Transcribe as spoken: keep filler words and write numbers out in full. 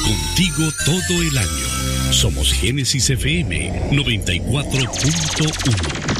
Contigo todo el año. Somos Génesis F M noventa y cuatro punto uno.